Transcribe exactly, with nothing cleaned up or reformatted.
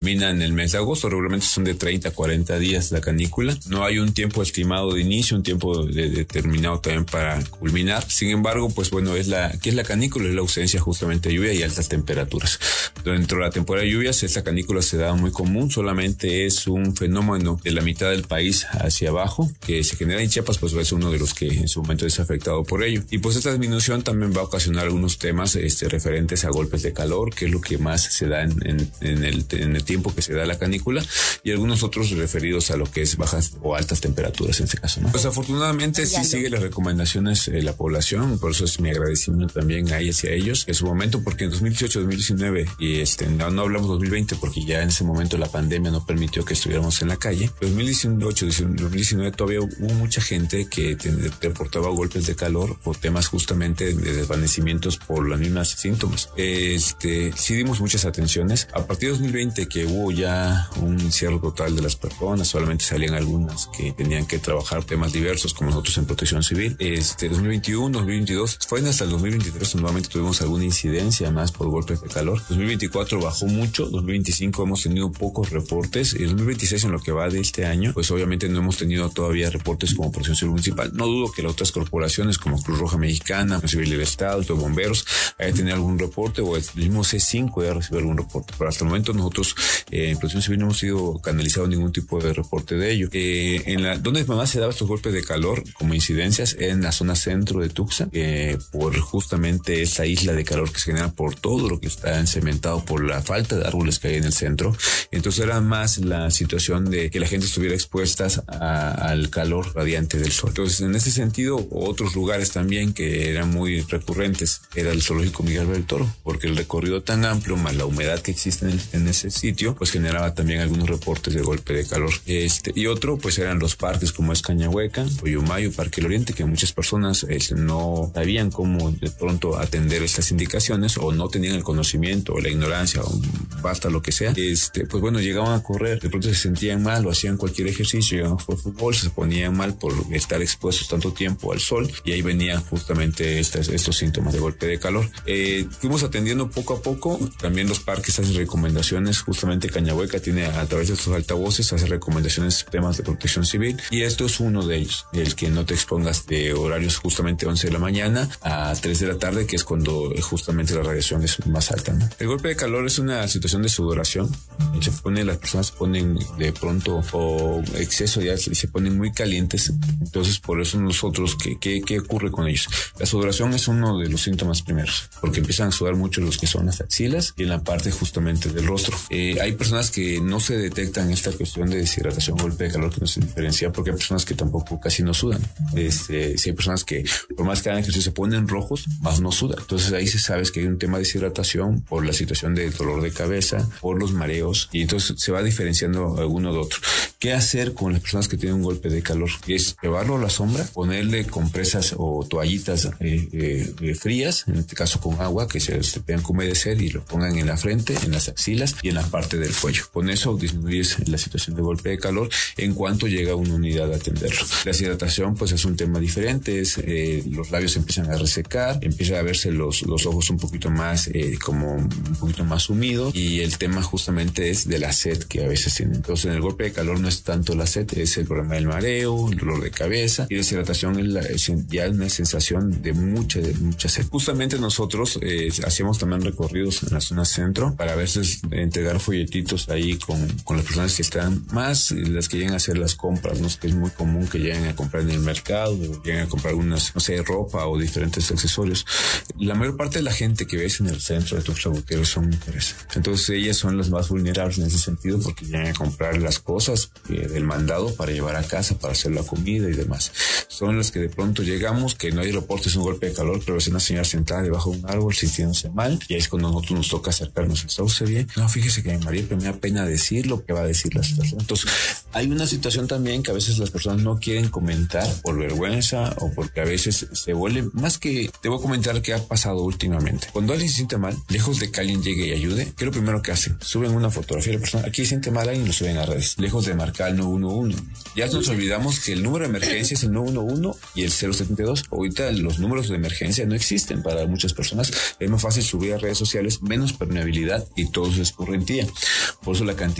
culmina en el mes de agosto. Regularmente son de treinta a cuarenta días la canícula. No hay un tiempo estimado de inicio, un tiempo de, determinado también para culminar. Sin embargo, pues bueno, es la, ¿qué es la canícula? Es la ausencia justamente de lluvia y altas temperaturas. Dentro de la temporada de lluvias, esta canícula se da muy común, solamente es un fenómeno de la mitad del país hacia abajo, que se genera en Chiapas, pues es uno de los que en su momento es afectado por ello. Y pues esta disminución también va a ocasionar algunos temas este, referentes a golpes de calor, que es lo que más se da en, en, en, el, en el tiempo que se da la canícula, y algunos otros referidos a lo que es bajas o altas temperaturas en este caso, ¿no? Pues afortunadamente sí sigue las recomendaciones eh, la población, por eso es mi agradecimiento también a ellas y a ellos en su momento, porque en dos mil dieciocho, dos mil diecinueve y este, no, no hablamos dos mil veinte porque ya en ese momento la pandemia no permitió que estuviéramos en la calle. dos mil dieciocho, dos mil diecinueve todavía hubo mucha gente que te, reportaba golpes de calor por temas justamente de desvanecimientos por las mismas síntomas. Este, sí dimos muchas atenciones. A partir de dos mil veinte, que hubo ya un encierro total de las personas, solamente salían algunas que tenían que trabajar temas diversos como nosotros en Protección Civil. Este, dos mil veintiuno, dos mil veintidós, fue hasta el dos mil veintitrés nuevamente tuvimos alguna incidencia más por golpes de calor. dos mil veinticuatro bajó mucho, dos mil veinticinco hemos tenido pocos reportes y dos mil veintiséis, en lo que va de este año, pues obviamente no hemos tenido todavía reportes como Protección Civil Municipal. No dudo que las otras corporaciones como Cruz Roja Mexicana, Civil del Estado, los bomberos, haya tenido algún reporte, o el mismo C cinco haya recibido algún reporte. Pero hasta el momento nosotros eh, en Protección Civil no hemos sido canalizados ningún tipo de reporte de ello. Eh, en la, donde más se daban estos golpes de calor como incidencias en la zona centro de Tuxtla, eh, por justamente esta isla de calor que se genera por todo lo que está encementado por la falta de árboles que hay en el centro. Entonces era más la situación de que la gente estuviera expuesta a, al calor radiante del sol. Entonces, en ese sentido, otros lugares también que eran muy recurrentes era el zoológico Miguel del Toro, porque el recorrido tan amplio más la humedad que existe en, el, en ese sitio, pues generaba también algunos reportes de golpe de calor. Este, y otro, pues eran los parques como es Cañahueca, Oyumayo, Parque El Oriente, que muchas personas este, no sabían cómo de pronto atender estas indicaciones, o no tenían el conocimiento, o la ignorancia, o basta lo que sea. Este, pues bueno, llegaban a correr, de pronto se sentían mal, o hacían cualquier ejercicio, llegaban a jugar fútbol, se ponían mal por estar expuestos tanto tiempo al sol, y ahí venían justamente estas, estos síntomas de golpe de calor. Eh, fuimos atendiendo poco a poco. También los parques hacen recomendaciones, justamente Cañahueca tiene a través de sus altavoces, hace recomendaciones, temas de protección civil, y esto es uno de ellos, el que no te expongas de horarios justamente once de la mañana a tres de la tarde, que es cuando justamente la radiación es más alta, ¿no? El golpe de calor es una situación de sudoración. Se pone, las personas se ponen de pronto o exceso ya se ponen muy calientes. Entonces, por eso nosotros, ¿qué, qué, qué ocurre con ellos? La sudoración es uno de los síntomas primeros, porque empiezan a sudar mucho los que son las axilas y en la parte justamente del rostro. Eh, hay personas que no se detectan esta cuestión de deshidratación, golpe de calor, que no se diferencia, porque hay personas que tampoco casi no sudan. Este, si hay personas que por más que hagan ejercicio se ponen rojos, más no sudan. Entonces ahí se sabe que hay un tema de deshidratación por la situación de dolor de cabeza, por los mareos, y entonces se va diferenciando alguno de otro. ¿Qué hacer con las personas que tienen un golpe de calor? Es llevarlo a la sombra, ponerle compresas o toallitas eh, eh, eh, frías, en este caso con agua, que se, se tengan que humedecer, y lo pongan en la frente, en las axilas y en la parte del cuello. Con eso disminuyes la situación de golpe de calor en cuanto llega a una unidad a atenderlo. La deshidratación pues es un tema diferente, es, eh, los labios empiezan a resecar, empiezan a verse los, los ojos un poquito más eh, como un poquito más humidos, y el tema justamente es de la sed que a veces tienen. Entonces en el golpe de calor no es tanto la sed, es el problema del mareo, el dolor de cabeza, y la deshidratación es, la, es ya una sensación de mucha, de mucha sed. Justamente nosotros eh, hacíamos también recorridos en la zona centro para a veces entregar folletitos ahí con, con las personas que están más, las que llegan a hacer las compras, ¿no? Que es muy común que lleguen a comprar en el mercado, o lleguen a comprar unas, no sé, ropa o diferentes accesorios. La mayor parte de la gente que ves en el centro de Tuxtla Gutiérrez son mujeres. Entonces ellas son las más vulnerables en ese sentido, porque llegan a comprar las cosas eh, del mandado para llevar a casa, para hacer la comida y demás. Son las que de pronto llegamos, que no hay reportes, un golpe de calor, pero es una señora sentada debajo de un árbol sintiéndose mal, y ahí es cuando nosotros nos toca acercarnos. ¿Está usted bien? No, fíjese que María, pero me da pena decir lo que va a decir la situación. Entonces hay una situación también que a veces las personas no quieren comentar por vergüenza, o porque a veces se vuelve, más que te voy a comentar qué ha pasado últimamente. Cuando alguien se siente mal, lejos de que alguien llegue y ayude, ¿qué es lo primero que hacen? Suben una fotografía de la persona, aquí se siente mal alguien, y lo suben a redes, lejos de marcar el nueve uno uno. Ya nos olvidamos que el número de emergencia es el nueve uno uno y el cero setenta y dos. Ahorita los números de emergencia no existen para muchas personas. Es más fácil subir a redes sociales, menos permeabilidad, y todo es escorrentía. Por eso la cantidad